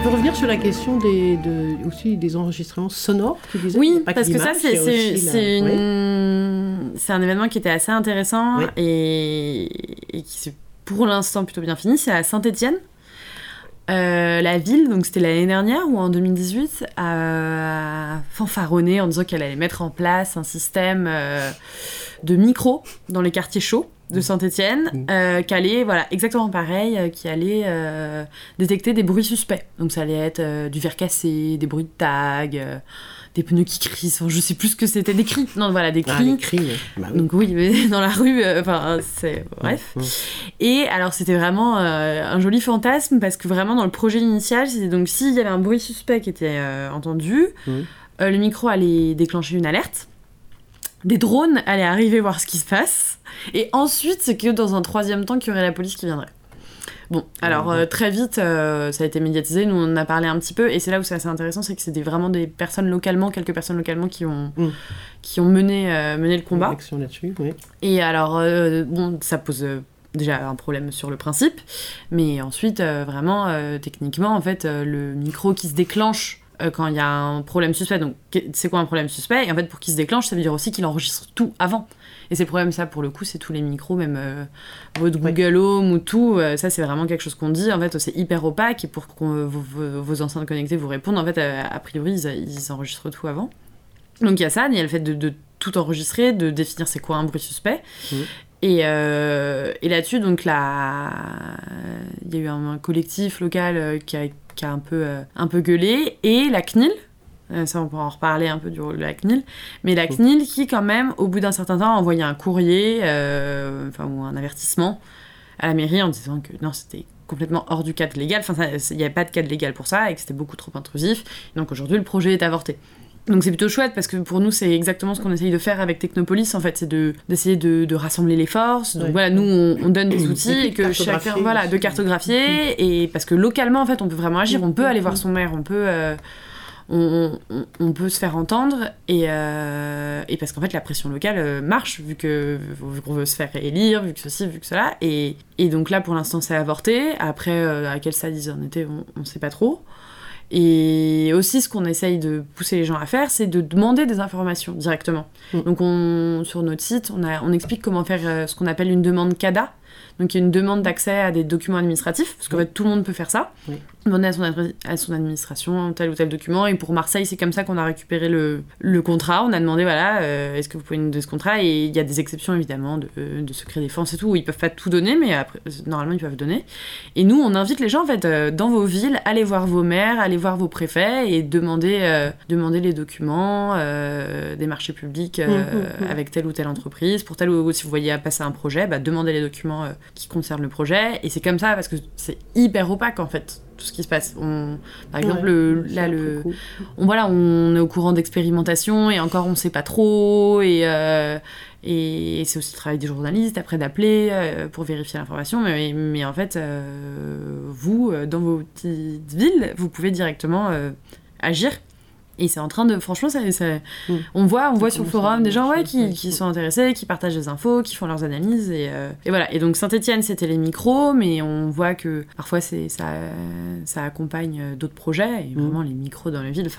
peut revenir sur la question aussi des enregistrements sonores, tu disais. Oui, parce que ça, c'est un événement qui était assez intéressant et qui s'est pour l'instant plutôt bien fini. C'est à Saint-Étienne. La ville, donc c'était l'année dernière ou en 2018, a fanfaronné en disant qu'elle allait mettre en place un système de micros dans les quartiers chauds de Saint-Étienne, qui allait, exactement pareil, qui allait détecter des bruits suspects. Donc ça allait être du verre cassé, des bruits de tag, des pneus qui crient, je sais plus ce que c'était, des cris. Non, voilà, des cris. Des cris, bah oui. Donc oui, mais dans la rue, c'est... Bref. Et alors, c'était vraiment un joli fantasme, parce que vraiment, dans le projet initial, c'était donc s'il y avait un bruit suspect qui était entendu, le micro allait déclencher une alerte, des drones allaient arriver voir ce qui se passe, et ensuite, c'est que dans un troisième temps, qu'il y aurait la police qui viendrait. Bon, alors très vite, ça a été médiatisé, nous on en a parlé un petit peu, et c'est là où c'est assez intéressant, c'est que c'était vraiment quelques personnes localement qui ont mené le combat. Action là-dessus, oui. Et alors, ça pose déjà un problème sur le principe, mais ensuite, vraiment, techniquement, en fait, le micro qui se déclenche quand il y a un problème suspect, donc c'est quoi un problème suspect ? Et en fait, pour qu'il se déclenche, ça veut dire aussi qu'il enregistre tout avant. Et c'est le problème, ça, pour le coup, c'est tous les micros, même votre Google Home ou tout, ça, c'est vraiment quelque chose qu'on dit. En fait, c'est hyper opaque, et pour que vos enceintes connectées vous répondent, en fait, a priori, ils enregistrent tout avant. Donc, il y a ça, il y a le fait de tout enregistrer, de définir c'est quoi un bruit suspect. Et là-dessus, donc, il y a eu un collectif local qui a un peu gueulé, et la CNIL, ça on pourra en reparler un peu du rôle de la CNIL, mais la CNIL qui quand même au bout d'un certain temps a envoyé un courrier ou un avertissement à la mairie en disant que non, c'était complètement hors du cadre légal, il n'y avait pas de cadre légal pour ça et que c'était beaucoup trop intrusif, et donc aujourd'hui le projet est avorté. Donc c'est plutôt chouette, parce que pour nous c'est exactement ce qu'on essaye de faire avec Technopolis, en fait, c'est d'essayer de rassembler les forces. Donc voilà, nous on donne des outils, et que chacun, de cartographier, et parce que localement en fait on peut vraiment agir, on peut aller voir son maire, on peut se faire entendre, et parce qu'en fait la pression locale marche, vu qu'on veut se faire élire, vu que ceci, vu que cela, et donc là pour l'instant c'est avorté. Après à quel stade ils en étaient, on sait pas trop. Et aussi, ce qu'on essaye de pousser les gens à faire, c'est de demander des informations directement. Donc sur notre site, on explique comment faire ce qu'on appelle une demande CADA. Donc il y a une demande d'accès à des documents administratifs, parce qu'en fait tout le monde peut faire ça. Demander à son administration tel ou tel document. Et pour Marseille, c'est comme ça qu'on a récupéré le contrat. On a demandé, est-ce que vous pouvez nous donner ce contrat ? Et il y a des exceptions évidemment de secret défense et tout, où ils peuvent pas tout donner, mais après, normalement ils peuvent donner. Et nous, on invite les gens en fait dans vos villes, allez voir vos maires, allez voir vos préfets, et demander les documents des marchés publics avec telle ou telle entreprise. Pour telle ou si vous voyez passer un projet, demandez les documents qui concernent le projet. Et c'est comme ça, parce que c'est hyper opaque en fait, tout ce qui se passe. Par exemple, on est au courant d'expérimentation, et encore on sait pas trop, et c'est aussi le travail des journalistes après d'appeler pour vérifier l'information, mais en fait vous, dans vos petites villes, vous pouvez directement agir. Et c'est en train de... Franchement, on voit sur le forum des gens qui sont intéressés, qui partagent des infos, qui font leurs analyses. Et voilà. Et donc, Saint-Étienne, c'était les micros, mais on voit que parfois, ça accompagne d'autres projets. Et vraiment, les micros dans la ville,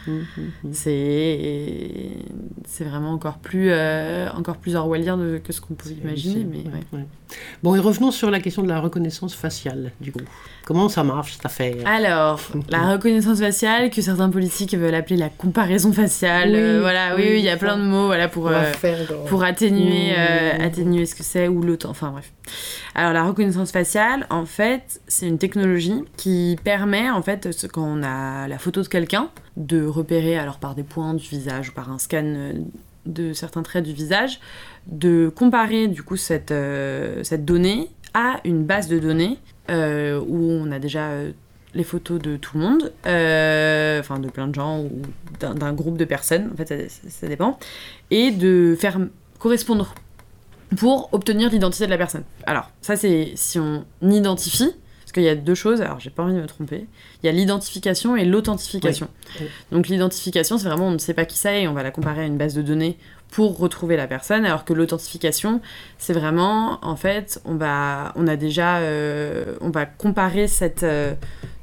c'est vraiment encore plus orwellien que ce qu'on pouvait imaginer. Bon, et revenons sur la question de la reconnaissance faciale, du coup. Comment ça marche, cette affaire ? Alors, la reconnaissance faciale, que certains politiques veulent appeler la comparaison faciale, il y a plein de mots pour atténuer ce que c'est, ou le temps, enfin bref. Alors, la reconnaissance faciale, en fait, c'est une technologie qui permet, en fait, quand on a la photo de quelqu'un, de repérer, alors par des points du visage ou par un scan de certains traits du visage, de comparer du coup cette donnée à une base de données où on a déjà les photos de tout le monde, de plein de gens ou d'un groupe de personnes, en fait ça dépend, et de faire correspondre pour obtenir l'identité de la personne. Alors ça c'est si on identifie, parce qu'il y a deux choses, alors j'ai pas envie de me tromper, il y a l'identification et l'authentification. Donc l'identification, c'est vraiment on ne sait pas qui c'est et on va la comparer à une base de données pour retrouver la personne, alors que l'authentification, c'est vraiment, en fait, on va comparer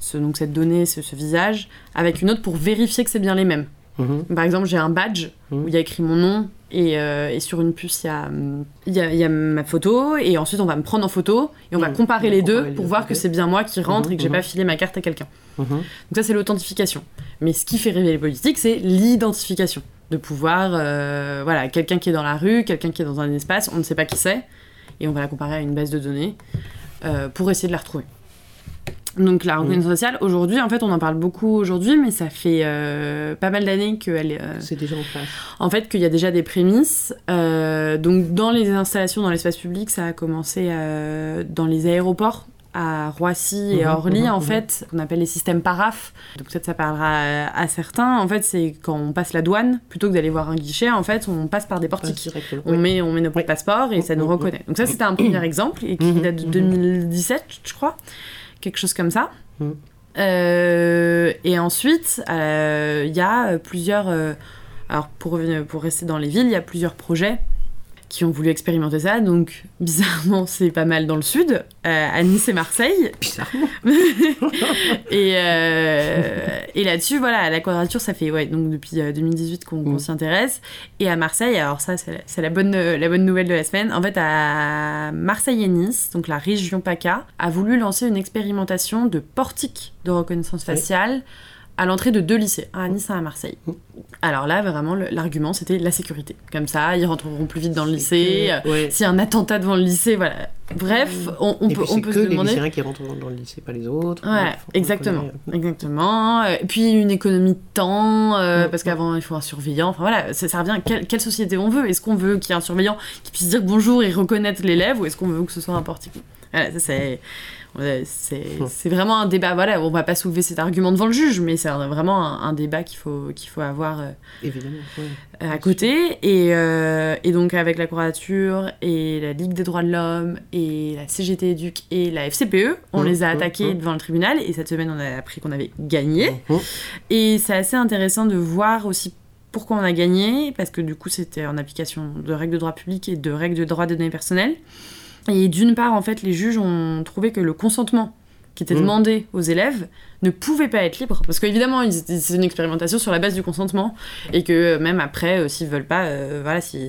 donc cette donnée, ce visage, avec une autre pour vérifier que c'est bien les mêmes. Par exemple, j'ai un badge où il y a écrit mon nom et sur une puce, il y a ma photo et ensuite on va me prendre en photo et on va comparer les deux pour voir que c'est bien moi qui rentre et que j'ai pas filé ma carte à quelqu'un. Donc ça, c'est l'authentification. Mais ce qui fait rêver les politiques, c'est l'identification. De pouvoir, voilà, quelqu'un qui est dans la rue, quelqu'un qui est dans un espace, on ne sait pas qui c'est et on va la comparer à une base de données pour essayer de la retrouver. Donc la reconnaissance faciale, aujourd'hui, en fait, on en parle beaucoup aujourd'hui, mais ça fait pas mal d'années qu'elle est... c'est déjà en place. En fait, qu'il y a déjà des prémices. Donc dans les installations dans l'espace public, ça a commencé dans les aéroports, à Roissy et à Orly, en fait, qu'on appelle les systèmes PARAF. Donc peut-être ça parlera à certains. En fait, c'est quand on passe la douane, plutôt que d'aller voir un guichet, en fait, on passe par des portiques. On met nos passeports et ça nous reconnaît. Donc ça, c'était un premier exemple, et qui date de 2017, je crois. Quelque chose comme ça. Et ensuite, il y a plusieurs... alors, pour rester dans les villes, il y a plusieurs projets qui ont voulu expérimenter ça. Donc, bizarrement, c'est pas mal dans le sud, à Nice et Marseille. Bizarrement. Et là-dessus, voilà, la Quadrature, ça fait donc depuis 2018 qu'on s'y intéresse. Et à Marseille, alors ça, c'est la bonne nouvelle de la semaine. En fait, à Marseille et Nice, donc la région PACA, a voulu lancer une expérimentation de portique de reconnaissance faciale à l'entrée de 2 lycées, un à Nice et un à Marseille. Alors là, vraiment, l'argument, c'était la sécurité. Comme ça, ils rentreront plus vite dans le lycée. S'il y a un attentat devant le lycée, voilà. Bref, on peut se demander... c'est que les lycéens qui rentrent dans le lycée, pas les autres. Ouais, exactement. Et puis une économie de temps, parce qu'avant, il faut un surveillant. Enfin voilà, ça revient à quelle société on veut. Est-ce qu'on veut qu'il y ait un surveillant qui puisse dire bonjour et reconnaître l'élève, ou est-ce qu'on veut que ce soit un portique ? Voilà, ça c'est vraiment un débat. Voilà, on va pas soulever cet argument devant le juge, mais c'est vraiment un débat qu'il faut avoir évidemment, à côté. Et donc avec la Quadrature et la Ligue des droits de l'homme et la CGT Éduc et la FCPE, on les a attaqués devant le tribunal, et cette semaine on a appris qu'on avait gagné. Et c'est assez intéressant de voir aussi pourquoi on a gagné, parce que du coup c'était en application de règles de droit public et de règles de droit des données personnelles. Et d'une part, en fait, les juges ont trouvé que le consentement qui était demandé aux élèves ne pouvait pas être libre. Parce qu'évidemment, c'est une expérimentation sur la base du consentement. Et que même après, s'ils veulent pas, voilà, si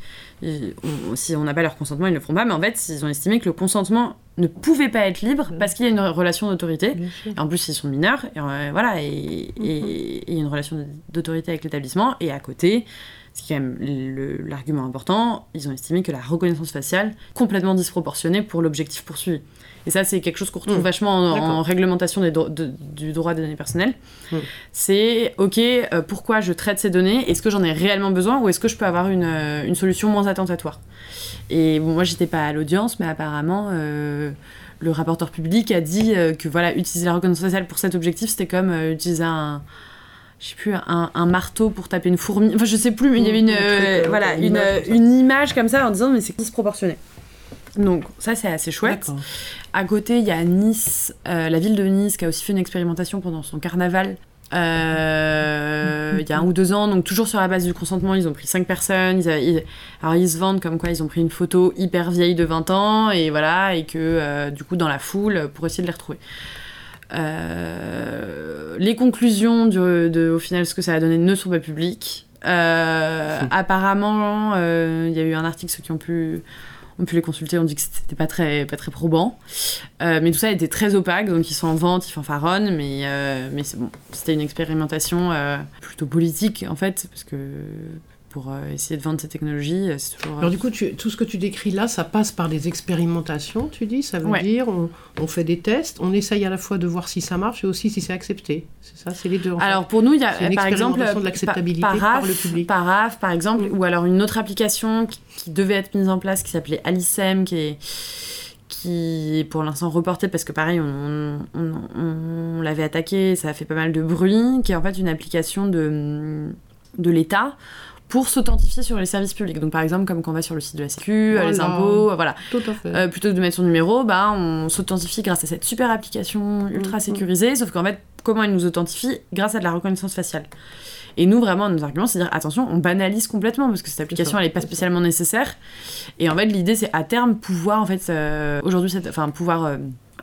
on n'a pas leur consentement, ils ne le feront pas. Mais en fait, ils ont estimé que le consentement ne pouvait pas être libre parce qu'il y a une relation d'autorité. Et en plus, ils sont mineurs. Et voilà, et il y a une relation d'autorité avec l'établissement. Et à côté... c'est quand même l'argument important, ils ont estimé que la reconnaissance faciale est complètement disproportionnée pour l'objectif poursuivi. Et ça, c'est quelque chose qu'on retrouve vachement en réglementation du droit des données personnelles. C'est, pourquoi je traite ces données ? Est-ce que j'en ai réellement besoin, ou est-ce que je peux avoir une solution moins attentatoire ? Et bon, moi, j'étais pas à l'audience, mais apparemment... le rapporteur public a dit que voilà, utiliser la reconnaissance faciale pour cet objectif, c'était comme utiliser un marteau pour taper une fourmi. Enfin, je sais plus, mais il y avait une image comme ça en disant mais c'est disproportionné. Donc ça, c'est assez chouette. D'accord. À côté, il y a Nice, la ville de Nice, qui a aussi fait une expérimentation pendant son carnaval. Il y a 1 ou 2 ans, donc toujours sur la base du consentement, ils ont pris 5 personnes. Alors ils se vendent comme quoi ils ont pris une photo hyper vieille de 20 ans, et voilà, et que du coup dans la foule, pour essayer de les retrouver. Les conclusions au final, ce que ça a donné, ne sont pas publiques. Apparemment, il y a eu un article, ceux qui ont pu les consulter, ont dit que c'était pas très probant. Mais tout ça était très opaque, donc ils sont en vente, ils fanfaronnent, mais c'est bon. C'était une expérimentation plutôt politique, en fait, parce que pour essayer de vendre ces technologies, c'est toujours... Alors du coup, tout ce que tu décris là, ça passe par des expérimentations, tu dis ? Ça veut dire, on fait des tests, on essaye à la fois de voir si ça marche et aussi si c'est accepté. C'est ça, c'est les deux. Alors pour nous, il y a par exemple de l'acceptabilité par le public. Paraf, par exemple, ou alors une autre application qui devait être mise en place, qui s'appelait Alicem, qui est pour l'instant reportée parce que pareil, on l'avait attaqué, ça a fait pas mal de bruit, qui est en fait une application de l'État pour s'authentifier sur les services publics. Donc par exemple, comme quand on va sur le site de la Sécu, les impôts, voilà. Tout à fait. Plutôt que de mettre son numéro, on s'authentifie grâce à cette super application ultra sécurisée, sauf qu'en fait, comment elle nous authentifie ? Grâce à de la reconnaissance faciale. Et nous, vraiment, nos arguments, c'est de dire, attention, on banalise complètement, parce que cette application, elle n'est pas spécialement nécessaire. Et en fait, l'idée, c'est à terme pouvoir, en fait, pouvoir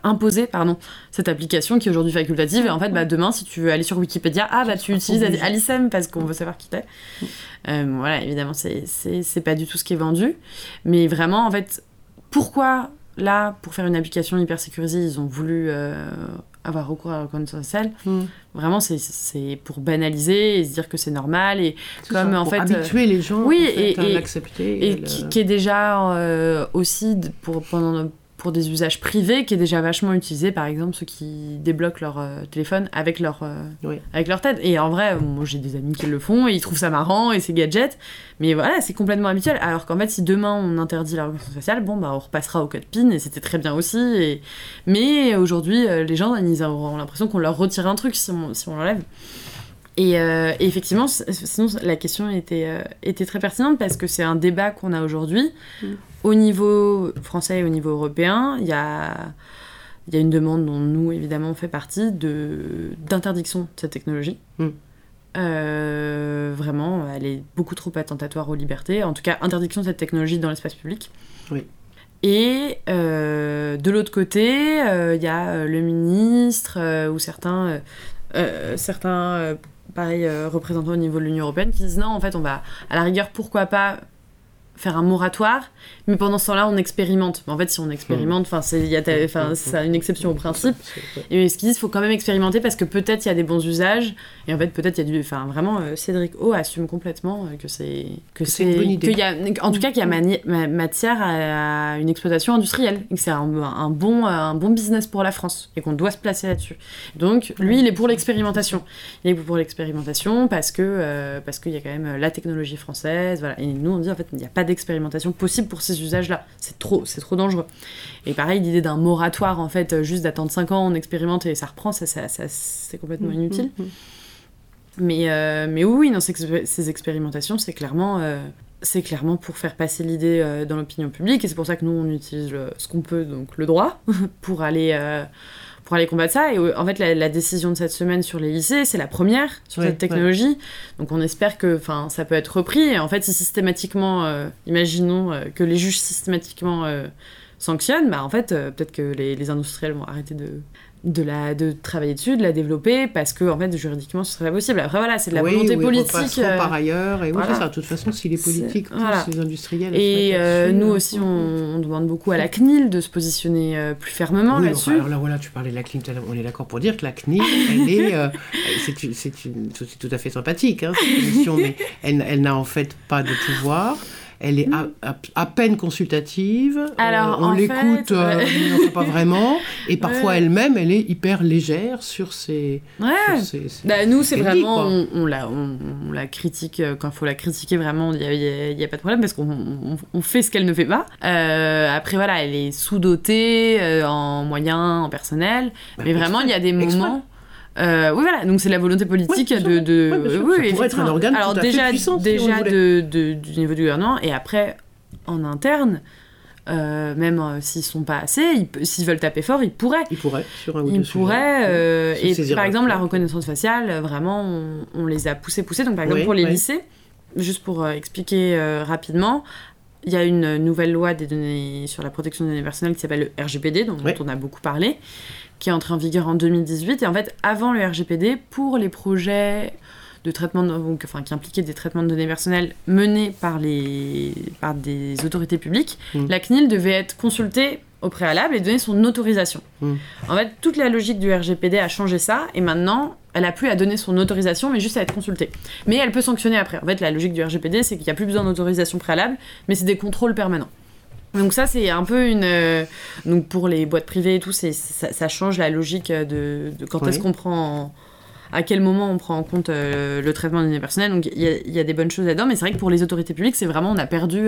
imposer cette application qui est aujourd'hui facultative. Et en fait, demain, si tu veux aller sur Wikipédia, tu utilises Alicem parce qu'on veut savoir qui t'es. Voilà, évidemment, c'est pas du tout ce qui est vendu. Mais vraiment, en fait, pourquoi, là, pour faire une application hyper sécurisée, ils ont voulu avoir recours à la reconnaissance faciale. Vraiment, c'est pour banaliser et se dire que c'est normal. Et c'est comme, ça, en fait, habituer les gens à l'accepter. Et qui est déjà aussi, pour des usages privés, qui est déjà vachement utilisé, par exemple, ceux qui débloquent leur téléphone avec leur tête. Et en vrai, moi, j'ai des amis qui le font, et ils trouvent ça marrant, et c'est gadget. Mais voilà, c'est complètement habituel. Alors qu'en fait, si demain, on interdit la reconnaissance faciale, on repassera au code PIN, et c'était très bien aussi. Mais aujourd'hui, les gens, ils auront l'impression qu'on leur retire un truc si on l'enlève. Et effectivement, sinon, la question était très pertinente, parce que c'est un débat qu'on a aujourd'hui. Au niveau français et au niveau européen, il y a une demande dont nous, évidemment, on fait partie, d'interdiction de cette technologie. Vraiment, elle est beaucoup trop attentatoire aux libertés. En tout cas, interdiction de cette technologie dans l'espace public. Oui. Et de l'autre côté, il y a le ministre ou certains représentants au niveau de l'Union européenne qui disent non, en fait, on va, à la rigueur, pourquoi pas faire un moratoire, mais pendant ce temps-là, on expérimente. En fait, si on expérimente, c'est une exception au principe. Et ce qu'ils disent, il faut quand même expérimenter parce que peut-être il y a des bons usages, et en fait, peut-être il y a vraiment, Cédric O assume complètement que c'est une bonne idée. En tout cas, qu'il y a matière à une exploitation industrielle, et que c'est un bon business pour la France, et qu'on doit se placer là-dessus. Donc, lui, il est pour l'expérimentation. Il est pour l'expérimentation parce qu'il y a quand même la technologie française, voilà. Et nous, on dit, en fait, il n'y a pas d'expérimentation possible pour ces usages-là. C'est trop dangereux. Et pareil, l'idée d'un moratoire, en fait, juste d'attendre 5 ans, on expérimente et ça reprend, ça c'est complètement inutile. Mais oui, non, ces expérimentations, c'est clairement pour faire passer l'idée dans l'opinion publique, et c'est pour ça que nous, on utilise ce qu'on peut, donc le droit, pour aller combattre ça. Et en fait, la décision de cette semaine sur les lycées, c'est la première sur cette technologie. Ouais. Donc on espère que ça peut être repris. Et en fait, si systématiquement, imaginons que les juges systématiquement sanctionnent, en fait, peut-être que les industriels vont arrêter de travailler dessus, de la développer, parce que en fait, juridiquement, ce serait pas possible. Après, voilà, c'est de la volonté politique. Par ailleurs, et voilà. C'est ça. De toute façon, si les politiques poussent les industriels... Et nous aussi, on demande beaucoup à la CNIL de se positionner plus fermement là-dessus. Alors là, voilà, tu parlais de la CNIL, on est d'accord pour dire que la CNIL, elle est... c'est tout à fait sympathique, cette commission, mais elle n'a en fait pas de pouvoir. Elle est à peine consultative, on l'écoute, mais pas vraiment, et parfois elle-même, elle est hyper légère sur ses... nous, c'est vraiment... On la critique, quand il faut la critiquer, vraiment, il n'y a pas de problème, parce qu'on fait ce qu'elle ne fait pas. Après, voilà, elle est sous-dotée en moyens, en personnel, mais vraiment, il y a des moments... oui, voilà, donc c'est la volonté politique ça pourrait être un organe tout à fait puissant, déjà du niveau du gouvernement, et après en interne, même s'ils sont pas assez, s'ils veulent taper fort, ils pourraient sur un ou deux sujets. Et par exemple la reconnaissance faciale, vraiment on les a poussés. Donc par exemple pour les lycées, juste pour expliquer rapidement, il y a une nouvelle loi des données sur la protection des données personnelles qui s'appelle le RGPD, dont on a beaucoup parlé, qui est entré en vigueur en 2018. Et en fait, avant le RGPD, pour les projets de traitement, qui impliquaient des traitements de données personnelles menés par des autorités publiques, la CNIL devait être consultée au préalable et donner son autorisation. En fait, toute la logique du RGPD a changé ça, et maintenant, elle n'a plus à donner son autorisation, mais juste à être consultée. Mais elle peut sanctionner après. En fait, la logique du RGPD, c'est qu'il n'y a plus besoin d'autorisation préalable, mais c'est des contrôles permanents. Donc ça, c'est un peu donc pour les boîtes privées et tout, ça change la logique de quand est-ce qu'on prend... à quel moment on prend en compte le traitement des données personnelles. Donc il y a des bonnes choses là-dedans, mais c'est vrai que pour les autorités publiques, c'est vraiment... On a perdu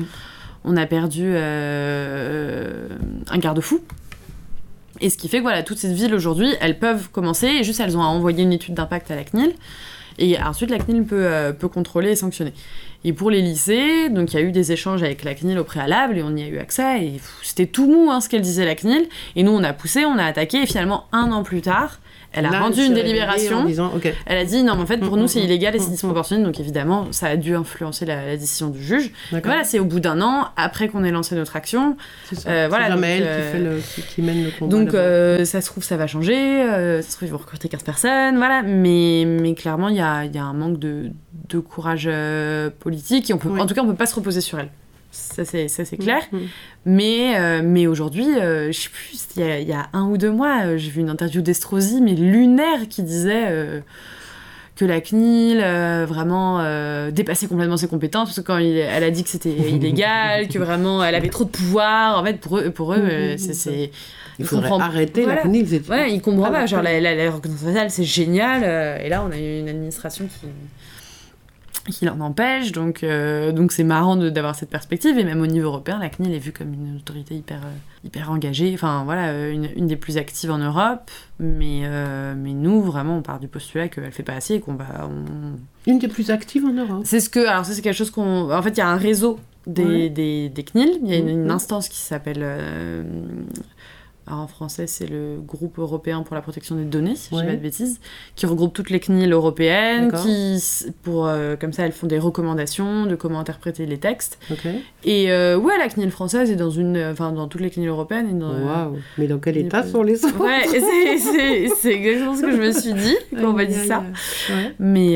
un garde-fou. Et ce qui fait que voilà, toutes ces villes aujourd'hui, elles peuvent commencer, et juste elles ont à envoyer une étude d'impact à la CNIL, et ensuite la CNIL peut contrôler et sanctionner. Et pour les lycées, donc il y a eu des échanges avec la CNIL au préalable et on y a eu accès. Et c'était tout mou ce qu'elle disait la CNIL. Et nous, on a poussé, on a attaqué. Et finalement, 1 an plus tard, elle a rendu une délibération. Okay. Elle a dit non, mais en fait, pour nous, c'est illégal et c'est disproportionné. Donc évidemment, ça a dû influencer la décision du juge. Voilà, c'est au bout d'1 an, après qu'on ait lancé notre action. C'est voilà, jamais elle qui mène le combat. Donc ça se trouve, ça va changer. Ça se trouve, ils vont recruter 15 personnes. Voilà. Mais clairement, il y a un manque de courage politique. Et en tout cas, on peut pas se reposer sur elle. Ça c'est clair. Mais aujourd'hui, je sais plus, il y a 1 ou 2 mois, j'ai vu une interview d'Estrosi, mais lunaire, qui disait que la CNIL vraiment dépassait complètement ses compétences, parce que quand elle a dit que c'était illégal, que vraiment elle avait trop de pouvoir, en fait pour eux c'est il faudrait arrêter la CNIL. Ouais, ils comprennent pas, genre la reconnaissance faciale c'est génial, et là on a une administration qui l'en empêche, donc c'est marrant d'avoir cette perspective, et même au niveau européen, la CNIL est vue comme une autorité hyper engagée, enfin voilà, une des plus actives en Europe, mais nous, vraiment, on part du postulat qu'elle fait pas assez, et qu'on va... Une des plus actives en Europe. Alors ça, c'est quelque chose qu'on... En fait, il y a un réseau des CNIL, il y a une instance qui s'appelle... Alors en français, c'est le groupe européen pour la protection des données, si je dis pas de bêtises, qui regroupe toutes les CNIL européennes, comme ça, elles font des recommandations de comment interpréter les textes. Et la CNIL française est dans toutes les CNIL européennes. Waouh. Mais dans quel état sont les autres? Ouais, c'est exactement ce que je me suis dit quand on m'a dit ça. Mais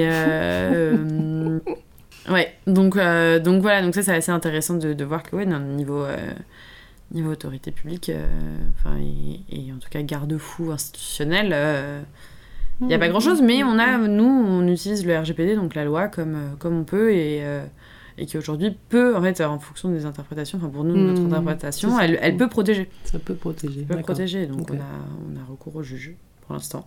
donc voilà, donc ça c'est assez intéressant de voir que dans le niveau autorité publique, et en tout cas garde-fou institutionnel, il n'y a pas grand-chose, mais on utilise le RGPD, donc la loi, comme on peut, et qui aujourd'hui peut, en fait, en fonction des interprétations, pour nous, notre interprétation, elle peut protéger. Ça peut protéger. Donc on a recours au juge pour l'instant.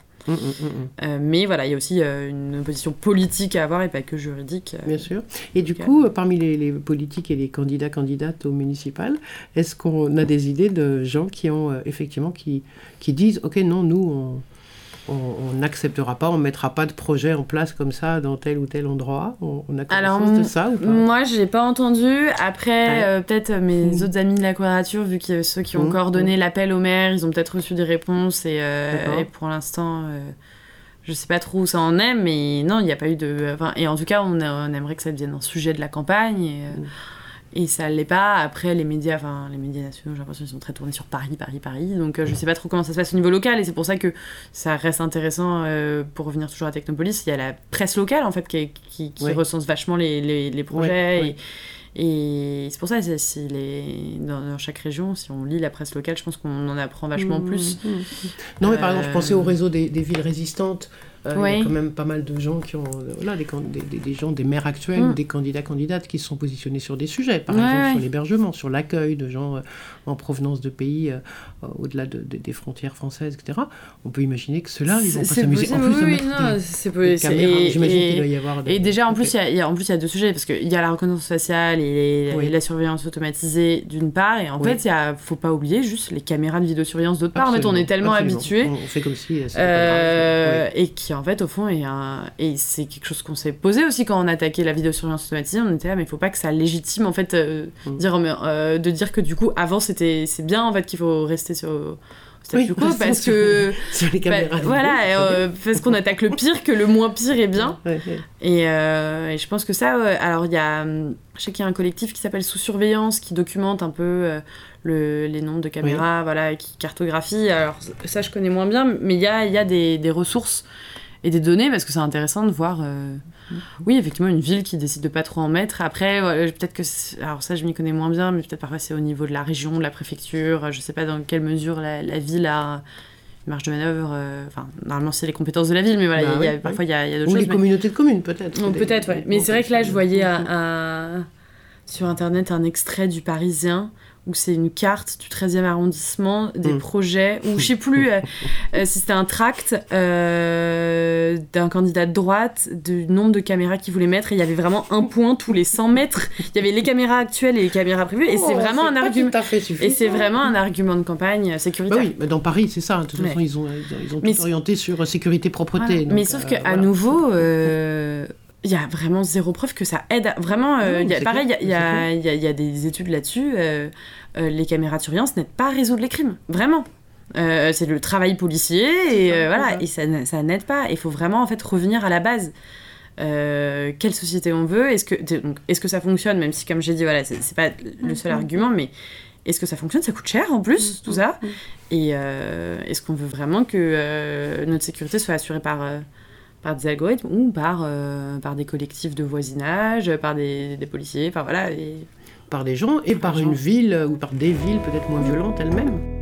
Mais voilà, il y a aussi une position politique à avoir et pas que juridique. Bien sûr. Et du coup, parmi les politiques et les candidates au municipal, est-ce qu'on a des idées de gens qui ont effectivement qui disent ok, non, nous on n'acceptera pas, on ne mettra pas de projet en place comme ça dans tel ou tel endroit. On a connaissance de ça ou pas? Moi, je n'ai pas entendu. Après, peut-être mes autres amis de la Quadrature, vu que ceux qui ont coordonné l'appel au maire, ils ont peut-être reçu des réponses. Et pour l'instant, je ne sais pas trop où ça en est. Mais non, il n'y a pas eu de... et en tout cas, on aimerait que ça devienne un sujet de la campagne. Et ça l'est pas. Après, les médias nationaux, j'ai l'impression qu'ils sont très tournés sur Paris. Donc, je sais pas trop comment ça se passe au niveau local. Et c'est pour ça que ça reste intéressant, pour revenir toujours à Technopolis. Il y a la presse locale, en fait, qui recense vachement les projets. Et c'est pour ça, dans chaque région, si on lit la presse locale, je pense qu'on en apprend vachement plus. Non, mais par exemple, je pensais au réseau des villes résistantes. Il y a quand même pas mal de gens qui ont des gens, des maires actuels, des candidates qui se sont positionnés sur des sujets, par exemple sur l'hébergement, sur l'accueil de gens en provenance de pays au-delà des frontières françaises, etc. On peut imaginer que ceux-là, ils vont pas s'amuser. En plus, des caméras, j'imagine qu'il doit y avoir... Et déjà, en plus, il y a 2 sujets, parce qu'il y a la reconnaissance faciale et la surveillance automatisée, d'une part, et en fait, il faut pas oublier juste les caméras de vidéosurveillance d'autre part. En fait, on est tellement habitués. On fait comme si... et qui, en fait, au fond, et c'est quelque chose qu'on s'est posé aussi quand on attaquait la vidéosurveillance automatisée. On était là, mais il faut pas que ça légitime, en fait, de dire que, du coup, avant, c'est bien, en fait, qu'il faut rester sur... parce que sur les caméras parce qu'on attaque le pire, que le moins pire est bien. Et je pense que ça, alors je sais qu'il y a un collectif qui s'appelle Sous Surveillance qui documente un peu les nombres de caméras, qui cartographie. Alors ça, je connais moins bien, mais il y a des ressources et des données, parce que c'est intéressant de voir oui, effectivement, une ville qui décide de pas trop en mettre. Après, peut-être que... Alors ça, je m'y connais moins bien, mais peut-être parfois c'est au niveau de la région, de la préfecture. Je sais pas dans quelle mesure la ville a une marge de manœuvre. Normalement, c'est les compétences de la ville, mais voilà, parfois, il y a d'autres choses. Ou les communautés de communes, peut-être. Peut-être, oui. Mais c'est vrai que là, je voyais sur Internet un extrait du Parisien, où c'est une carte du 13e arrondissement, des projets, où je sais plus si c'était un tract d'un candidat de droite, du nombre de caméras qu'il voulait mettre, et il y avait vraiment un point tous les 100 mètres. Il y avait les caméras actuelles et les caméras prévues, et c'est vraiment un argument. Et c'est vraiment un argument de campagne sécuritaire. Oui, mais dans Paris, c'est ça. De toute façon, ils ont tout orienté sur sécurité, propreté. Voilà. Mais sauf qu'à nouveau... il y a vraiment zéro preuve que ça aide. Vraiment, pareil, il y a des études là-dessus. Les caméras de surveillance n'aident pas à résoudre les crimes. Vraiment. C'est le travail policier et voilà. Et ça n'aide pas. Il faut vraiment en fait revenir à la base. Quelle société on veut, est-ce que ça fonctionne, même si comme j'ai dit voilà c'est pas le seul argument, mais est-ce que ça fonctionne, ça coûte cher en plus tout ça, et est-ce qu'on veut vraiment que notre sécurité soit assurée par des algorithmes ou par des collectifs de voisinage, par des policiers, enfin voilà, par des gens et par une ville ou par des villes peut-être moins violentes elles-mêmes.